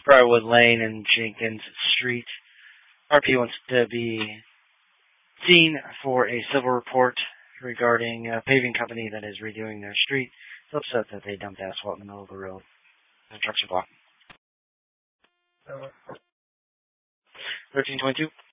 Briarwood Lane and Jenkins Street. RP wants to be seen for a civil report regarding a paving company that is redoing their street. It's upset that they dumped asphalt in the middle of the road. The trucks are blocked. 1322.